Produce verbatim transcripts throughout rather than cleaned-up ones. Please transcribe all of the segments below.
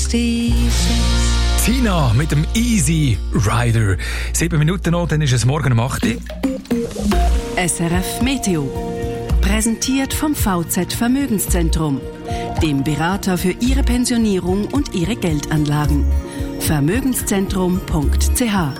sixty-six. Tina mit dem Easy Rider. Sieben Minuten noch, dann ist es morgen um acht Uhr. S R F Meteo. Präsentiert vom V Z Vermögenszentrum, dem Berater für Ihre Pensionierung und Ihre Geldanlagen. vermögenszentrum punkt c h.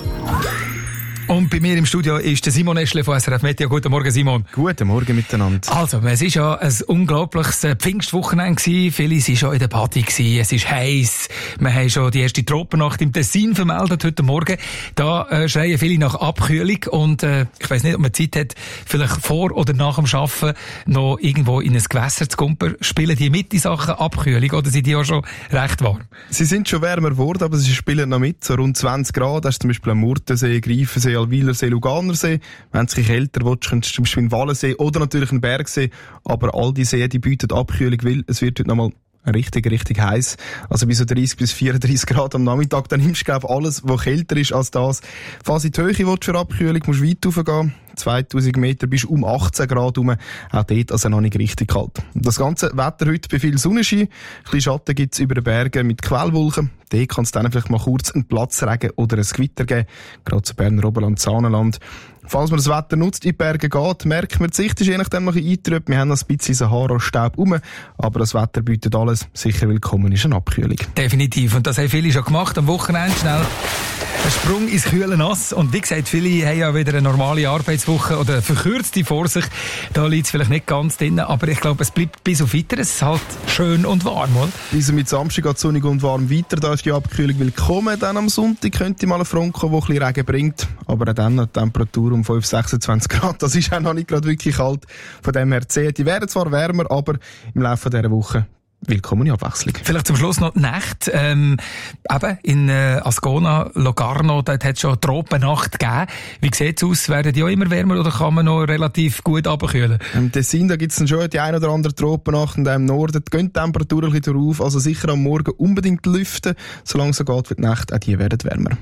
Und bei mir im Studio ist der Simon Eschle von S R F Meteo. Guten Morgen, Simon. Guten Morgen miteinander. Also, es war ja ein unglaubliches Pfingstwochenende gewesen. Viele waren schon in der Party gewesen. Es ist heiß. Wir haben schon die erste Tropennacht im Tessin vermeldet heute Morgen. Da äh, schreien viele nach Abkühlung. Und äh, ich weiss nicht, ob man Zeit hat, vielleicht vor oder nach dem Arbeiten noch irgendwo in ein Gewässer zu kumpen. Spielen die mit, die Sachen Abkühlung, oder sind die auch schon recht warm? Sie sind schon wärmer geworden, aber sie spielen noch mit. So rund zwanzig Grad. Das ist zum Beispiel am Murtensee, Greifensee, Alwilersee, Luganersee. Wenn du dich älter willst, könntest du zum Beispiel in Wallensee oder natürlich einen Bergsee. Aber all die Seen, die bieten Abkühlung, weil es wird heute nochmal richtig, richtig heiß. Also bis so dreißig bis vierunddreißig Grad am Nachmittag. Dann nimmst du, glaube ich, alles, was kälter ist als das. Falls in die Höhe willst für Abkühlung, musst du weit raufgehen. zweitausend Meter bis um achtzehn Grad rum. Auch dort also noch nicht richtig kalt. Das ganze Wetter heute bei viel Sonnenschein. Ein bisschen Schatten gibt es über den Bergen mit Quellwolken. Dort kann es dann vielleicht mal kurz einen Platzregen oder ein Gewitter geben. Gerade zu Berner Oberland, Saanenland. Falls man das Wetter nutzt, in die Berge geht, merkt man, die Sicht ist je nachdem noch ein bisschen eingetrübt. Wir haben noch ein bisschen Sahara-Staub rum, aber das Wetter bietet alles. Sicher willkommen ist eine Abkühlung. Definitiv. Und das haben viele schon gemacht. Am Wochenende schnell ein Sprung ins kühle Nass. Und wie gesagt, viele haben ja wieder eine normale Arbeitswoche oder eine verkürzte vor sich. Da liegt es vielleicht nicht ganz drin, aber ich glaube, es bleibt bis auf weiter. Es ist halt schön und warm, oder? Bis mit Samstag geht es sonnig und warm weiter. Da ist die Abkühlung willkommen. Dann am Sonntag könnte mal eine Front kommen, die ein bisschen Regen bringt. Aber dann noch die Temperatur um fünf bis sechsundzwanzig Grad. Das ist auch noch nicht gerade wirklich kalt. Von dem her zählt. Die werden zwar wärmer, aber im Laufe dieser Woche willkommene Abwechslung. Vielleicht zum Schluss noch die Nacht. Ähm, eben in äh, Ascona, Locarno, dort hat es schon eine Tropennacht gegeben. Wie sieht es aus? Werden die auch immer wärmer oder kann man noch relativ gut abkühlen? Im Tessin, da gibt es dann schon die ein oder andere Tropennacht und im Norden gehen die Temperaturen ein bisschen drauf. Also sicher am Morgen unbedingt lüften. Solange es so geht, wird die Nacht, auch die werden wärmer.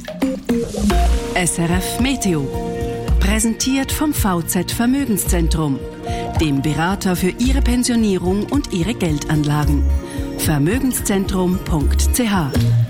S R F Meteo. Präsentiert vom V Z Vermögenszentrum, dem Berater für Ihre Pensionierung und Ihre Geldanlagen. vermögenszentrum punkt c h.